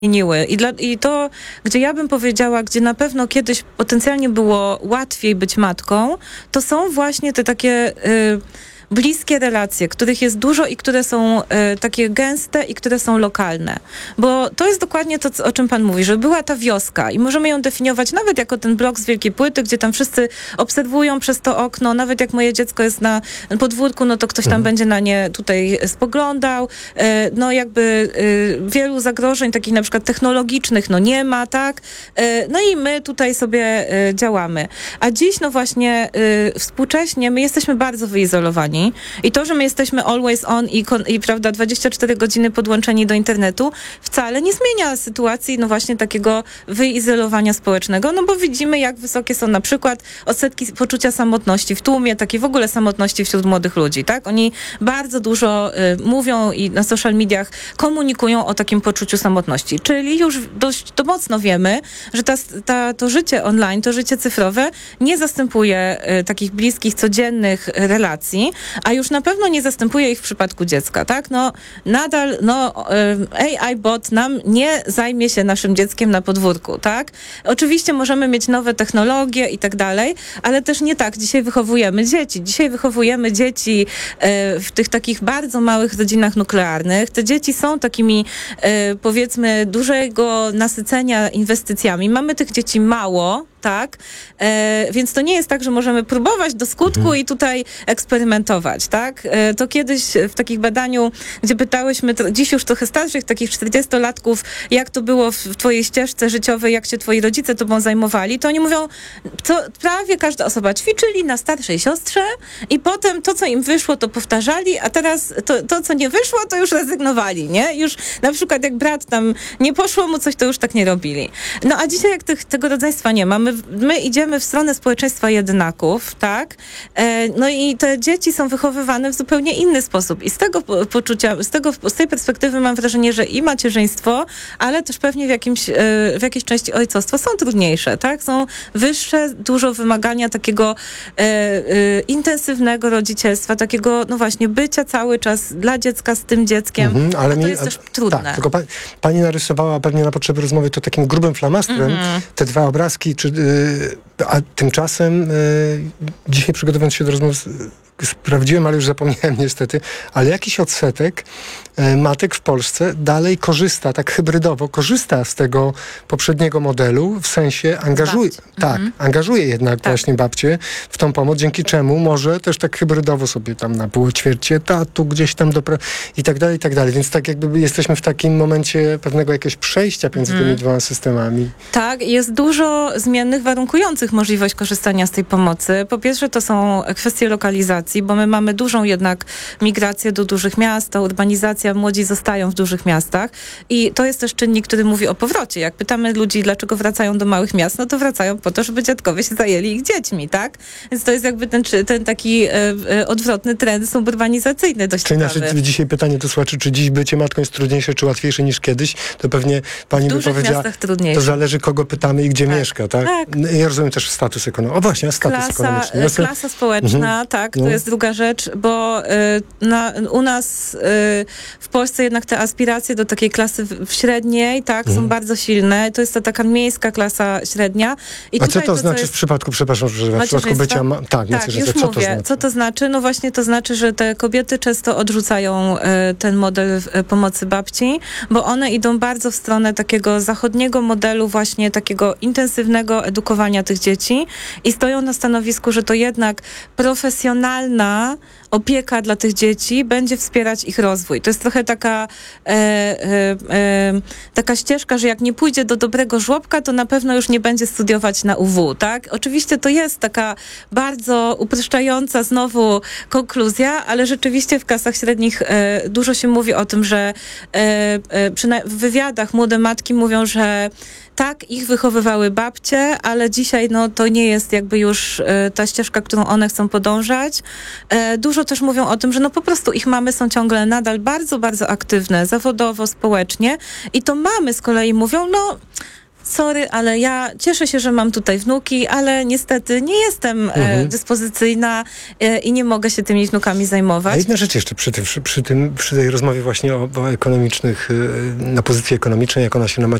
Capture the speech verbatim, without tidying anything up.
zmieniły. I, dla, I to, gdzie ja bym powiedziała, gdzie na pewno kiedyś potencjalnie było łatwiej być matką, to są właśnie te takie y, bliskie relacje, których jest dużo i które są y, takie gęste i które są lokalne. Bo to jest dokładnie to, co, o czym pan mówi, że była ta wioska i możemy ją definiować nawet jako ten blok z wielkiej płyty, gdzie tam wszyscy obserwują przez to okno, nawet jak moje dziecko jest na podwórku, no to ktoś tam mhm. będzie na nie tutaj spoglądał. Y, no jakby y, wielu zagrożeń takich na przykład technologicznych, no nie ma, tak? Y, no i my tutaj sobie y, działamy. A dziś, no właśnie y, współcześnie my jesteśmy bardzo wyizolowani. I to, że my jesteśmy always on i, i prawda, dwadzieścia cztery godziny podłączeni do internetu, wcale nie zmienia sytuacji, no właśnie takiego wyizolowania społecznego, no bo widzimy, jak wysokie są na przykład odsetki poczucia samotności w tłumie, takiej w ogóle samotności wśród młodych ludzi, tak? Oni bardzo dużo y, mówią i na social mediach komunikują o takim poczuciu samotności, czyli już dość to mocno wiemy, że ta, ta, to życie online, to życie cyfrowe nie zastępuje y, takich bliskich, codziennych relacji, a już na pewno nie zastępuje ich w przypadku dziecka, tak? No nadal, no A I bot nam nie zajmie się naszym dzieckiem na podwórku, tak? Oczywiście możemy mieć nowe technologie i tak dalej, ale też nie tak dzisiaj wychowujemy dzieci. Dzisiaj wychowujemy dzieci w tych takich bardzo małych rodzinach nuklearnych. Te dzieci są takimi, powiedzmy, dużego nasycenia inwestycjami. Mamy tych dzieci mało, tak? E, więc to nie jest tak, że możemy próbować do skutku mhm. i tutaj eksperymentować, tak? E, to kiedyś w takich badaniu, gdzie pytałyśmy to, dziś już trochę starszych, takich czterdziestolatków, jak to było w, w twojej ścieżce życiowej, jak się twoi rodzice tobą zajmowali, to oni mówią, to prawie każda osoba ćwiczyli na starszej siostrze i potem to, co im wyszło, to powtarzali, a teraz to, to co nie wyszło, to już rezygnowali, nie? Już na przykład jak brat tam nie poszło mu coś, to już tak nie robili. No a dzisiaj jak tych, tego rodzeństwa nie ma, my My idziemy w stronę społeczeństwa jednaków, tak? E, no i te dzieci są wychowywane w zupełnie inny sposób. I z tego po- poczucia, z, tego, z tej perspektywy mam wrażenie, że i macierzyństwo, ale też pewnie w, jakimś, e, w jakiejś części ojcostwo są trudniejsze, tak? Są wyższe, dużo wymagania takiego e, e, intensywnego rodzicielstwa, takiego, no właśnie, bycia cały czas dla dziecka z tym dzieckiem. Mhm, ale to mi, jest a, też trudne. Tak, tylko pa, pani narysowała pewnie na potrzeby rozmowy to takim grubym flamastrem mhm. te dwa obrazki, czy a tymczasem y, dzisiaj przygotowując się do rozmowy sprawdziłem, ale już zapomniałem niestety, ale jakiś odsetek y, matek w Polsce dalej korzysta, tak hybrydowo, korzysta z tego poprzedniego modelu, w sensie angażuje, tak, mhm. angażuje jednak tak. właśnie babcię w tą pomoc, dzięki czemu może też tak hybrydowo sobie tam na pół ćwiercie etatu gdzieś tam do i tak dalej, i tak dalej. Więc tak jakby jesteśmy w takim momencie pewnego jakiegoś przejścia między mhm. tymi dwoma systemami. Tak, jest dużo zmiennych warunkujących możliwość korzystania z tej pomocy. Po pierwsze to są kwestie lokalizacji, bo my mamy dużą jednak migrację do dużych miast, ta urbanizacja, młodzi zostają w dużych miastach i to jest też czynnik, który mówi o powrocie. Jak pytamy ludzi, dlaczego wracają do małych miast, no to wracają po to, żeby dziadkowie się zajęli ich dziećmi, tak? Więc to jest jakby ten, ten taki e, e, odwrotny trend suburbanizacyjny dość Czyli nasze dzisiaj pytanie do słuchaczy, czy dziś bycie matką jest trudniejsze, czy łatwiejsze niż kiedyś, to pewnie pani by powiedziała, to zależy kogo pytamy i gdzie tak. mieszka, tak? tak? Ja rozumiem też status ekonomiczny. O właśnie, status klasa, ekonomiczny. Ja klasa społeczna, mhm. tak, to no. jest druga rzecz, bo y, na, u nas y, w Polsce jednak te aspiracje do takiej klasy w, w średniej, tak, mhm. są bardzo silne. To jest ta taka miejska klasa średnia. I A co to, to znaczy jest... w przypadku, przepraszam, że w przypadku bycia... Ma... Tak, tak już co mówię. To znaczy? Co to znaczy? No właśnie to znaczy, że te kobiety często odrzucają y, ten model y, pomocy babci, bo one idą bardzo w stronę takiego zachodniego modelu właśnie takiego intensywnego edukowania tych dzieci i stoją na stanowisku, że to jednak profesjonalna opieka dla tych dzieci będzie wspierać ich rozwój. To jest trochę taka, e, e, e, taka ścieżka, że jak nie pójdzie do dobrego żłobka, to na pewno już nie będzie studiować na U W, tak? Oczywiście to jest taka bardzo upraszczająca znowu konkluzja, ale rzeczywiście w klasach średnich e, dużo się mówi o tym, że e, e, przyna- w wywiadach młode matki mówią, że tak, ich wychowywały babcie, ale dzisiaj no, to nie jest jakby już e, ta ścieżka, którą one chcą podążać. E, dużo też mówią o tym, że no po prostu ich mamy są ciągle nadal bardzo, bardzo aktywne, zawodowo, społecznie i to mamy z kolei mówią, no sorry, ale ja cieszę się, że mam tutaj wnuki, ale niestety nie jestem Mhm. e, dyspozycyjna e, i nie mogę się tymi wnukami A zajmować. jedna rzecz jeszcze przy, tym, przy, przy, tym, przy tej rozmowie właśnie o, o ekonomicznych, y, na pozycji ekonomicznej, jak ona się na